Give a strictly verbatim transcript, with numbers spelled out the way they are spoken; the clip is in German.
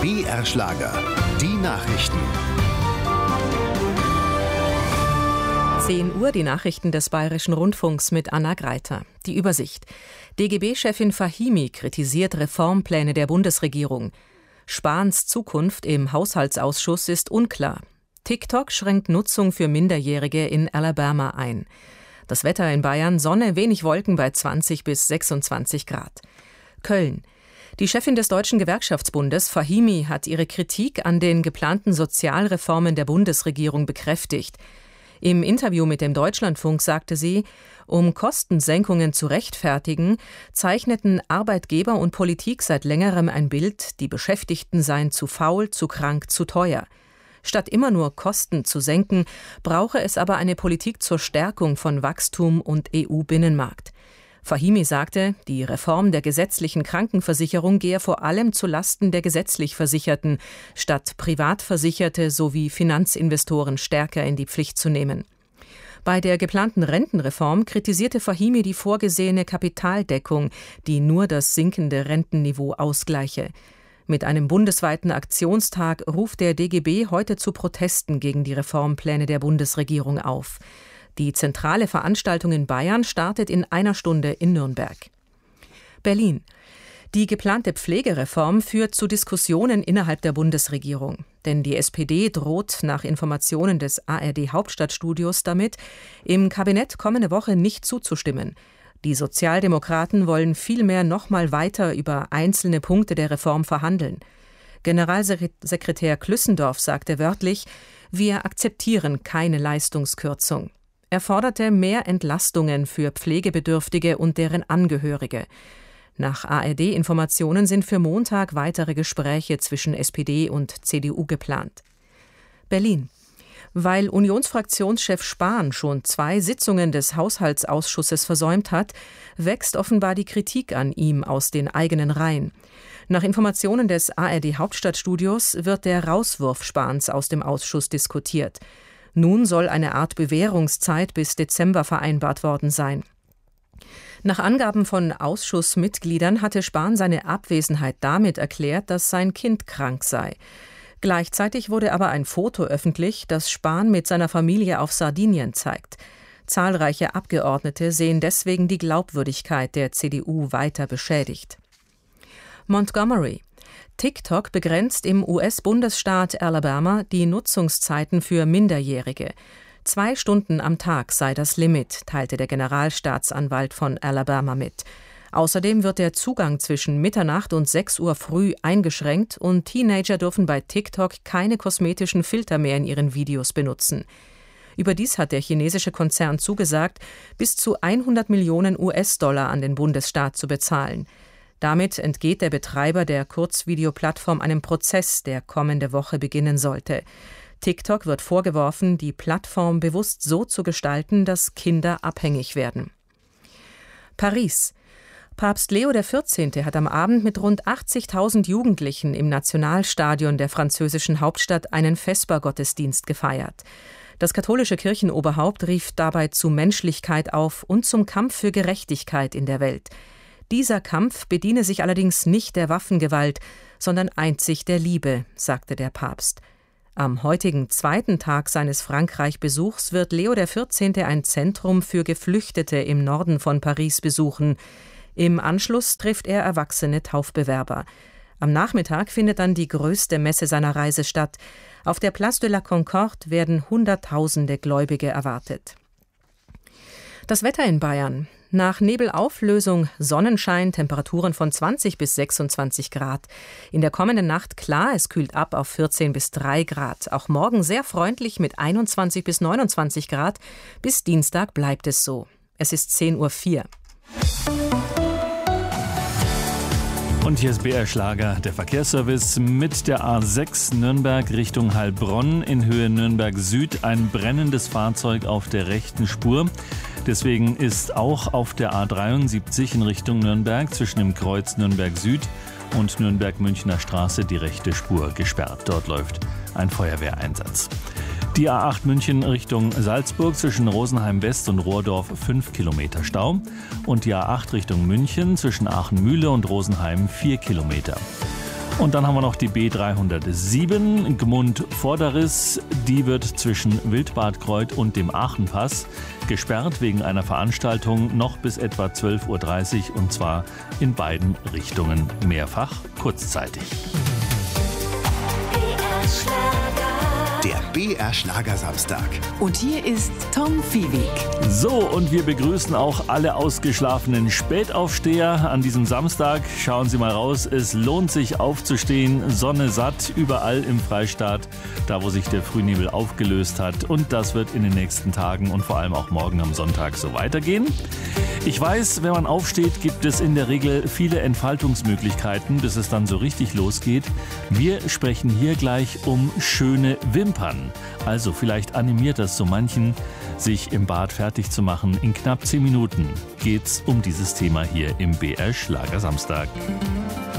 B R-Schlager, die Nachrichten. zehn Uhr, die Nachrichten des Bayerischen Rundfunks mit Anna Greiter. Die Übersicht. D G B-Chefin Fahimi kritisiert Reformpläne der Bundesregierung. Spahns Zukunft im Haushaltsausschuss ist unklar. TikTok schränkt Nutzung für Minderjährige in Alabama ein. Das Wetter in Bayern: Sonne, wenig Wolken bei zwanzig bis sechsundzwanzig Grad. Köln. Die Chefin des Deutschen Gewerkschaftsbundes, Fahimi, hat ihre Kritik an den geplanten Sozialreformen der Bundesregierung bekräftigt. Im Interview mit dem Deutschlandfunk sagte sie, um Kostensenkungen zu rechtfertigen, zeichneten Arbeitgeber und Politik seit längerem ein Bild, die Beschäftigten seien zu faul, zu krank, zu teuer. Statt immer nur Kosten zu senken, brauche es aber eine Politik zur Stärkung von Wachstum und E U-Binnenmarkt. Fahimi sagte, die Reform der gesetzlichen Krankenversicherung gehe vor allem zulasten der gesetzlich Versicherten, statt Privatversicherte sowie Finanzinvestoren stärker in die Pflicht zu nehmen. Bei der geplanten Rentenreform kritisierte Fahimi die vorgesehene Kapitaldeckung, die nur das sinkende Rentenniveau ausgleiche. Mit einem bundesweiten Aktionstag ruft der D G B heute zu Protesten gegen die Reformpläne der Bundesregierung auf. Die zentrale Veranstaltung in Bayern startet in einer Stunde in Nürnberg. Berlin. Die geplante Pflegereform führt zu Diskussionen innerhalb der Bundesregierung. Denn die S P D droht nach Informationen des A R D-Hauptstadtstudios damit, im Kabinett kommende Woche nicht zuzustimmen. Die Sozialdemokraten wollen vielmehr noch mal weiter über einzelne Punkte der Reform verhandeln. Generalsekretär Klüssendorf sagte wörtlich: Wir akzeptieren keine Leistungskürzung. Er forderte mehr Entlastungen für Pflegebedürftige und deren Angehörige. Nach A R D-Informationen sind für Montag weitere Gespräche zwischen S P D und C D U geplant. Berlin. Weil Unionsfraktionschef Spahn schon zwei Sitzungen des Haushaltsausschusses versäumt hat, wächst offenbar die Kritik an ihm aus den eigenen Reihen. Nach Informationen des A R D-Hauptstadtstudios wird der Rauswurf Spahns aus dem Ausschuss diskutiert. Nun soll eine Art Bewährungszeit bis Dezember vereinbart worden sein. Nach Angaben von Ausschussmitgliedern hatte Spahn seine Abwesenheit damit erklärt, dass sein Kind krank sei. Gleichzeitig wurde aber ein Foto öffentlich, das Spahn mit seiner Familie auf Sardinien zeigt. Zahlreiche Abgeordnete sehen deswegen die Glaubwürdigkeit der C D U weiter beschädigt. Montgomery. TikTok begrenzt im U S-Bundesstaat Alabama die Nutzungszeiten für Minderjährige. Zwei Stunden am Tag sei das Limit, teilte der Generalstaatsanwalt von Alabama mit. Außerdem wird der Zugang zwischen Mitternacht und sechs Uhr früh eingeschränkt und Teenager dürfen bei TikTok keine kosmetischen Filter mehr in ihren Videos benutzen. Überdies hat der chinesische Konzern zugesagt, bis zu hundert Millionen U S-Dollar an den Bundesstaat zu bezahlen. Damit entgeht der Betreiber der Kurzvideoplattform einem Prozess, der kommende Woche beginnen sollte. TikTok wird vorgeworfen, die Plattform bewusst so zu gestalten, dass Kinder abhängig werden. Paris. Papst Leo der Vierzehnte hat am Abend mit rund achtzigtausend Jugendlichen im Nationalstadion der französischen Hauptstadt einen Vespergottesdienst gefeiert. Das katholische Kirchenoberhaupt rief dabei zu Menschlichkeit auf und zum Kampf für Gerechtigkeit in der Welt. Dieser Kampf bediene sich allerdings nicht der Waffengewalt, sondern einzig der Liebe, sagte der Papst. Am heutigen zweiten Tag seines Frankreich-Besuchs wird Leo der Vierzehnte ein Zentrum für Geflüchtete im Norden von Paris besuchen. Im Anschluss trifft er erwachsene Taufbewerber. Am Nachmittag findet dann die größte Messe seiner Reise statt. Auf der Place de la Concorde werden Hunderttausende Gläubige erwartet. Das Wetter in Bayern. Nach Nebelauflösung Sonnenschein, Temperaturen von zwanzig bis sechsundzwanzig Grad. In der kommenden Nacht klar, es kühlt ab auf vierzehn bis drei Grad. Auch morgen sehr freundlich mit einundzwanzig bis neunundzwanzig Grad. Bis Dienstag bleibt es so. Es ist zehn Uhr vier. Und hier ist B R Schlager, der Verkehrsservice mit der A sechs Nürnberg Richtung Heilbronn in Höhe Nürnberg Süd. Ein brennendes Fahrzeug auf der rechten Spur. Deswegen ist auch auf der A dreiundsiebzig in Richtung Nürnberg zwischen dem Kreuz Nürnberg Süd und Nürnberg-Münchner Straße die rechte Spur gesperrt. Dort läuft ein Feuerwehreinsatz. Die A acht München Richtung Salzburg zwischen Rosenheim West und Rohrdorf fünf Kilometer Stau. Und die A acht Richtung München zwischen Aachen-Mühle und Rosenheim vier Kilometer. Und dann haben wir noch die B dreihundertsieben, Gmund-Vorderriss. Die wird zwischen Wildbad-Kreuth und dem Aachenpass gesperrt wegen einer Veranstaltung noch bis etwa zwölf Uhr dreißig und zwar in beiden Richtungen mehrfach kurzzeitig. Der B R Schlagersamstag. Und hier ist Tom Viehweg. So, und wir begrüßen auch alle ausgeschlafenen Spätaufsteher an diesem Samstag. Schauen Sie mal raus, es lohnt sich aufzustehen. Sonne satt, überall im Freistaat, da wo sich der Frühnebel aufgelöst hat. Und das wird in den nächsten Tagen und vor allem auch morgen am Sonntag so weitergehen. Ich weiß, wenn man aufsteht, gibt es in der Regel viele Entfaltungsmöglichkeiten, bis es dann so richtig losgeht. Wir sprechen hier gleich um schöne Wimpern. Also vielleicht animiert das so manchen, sich im Bad fertig zu machen. In knapp zehn Minuten geht's um dieses Thema hier im B R Schlagersamstag.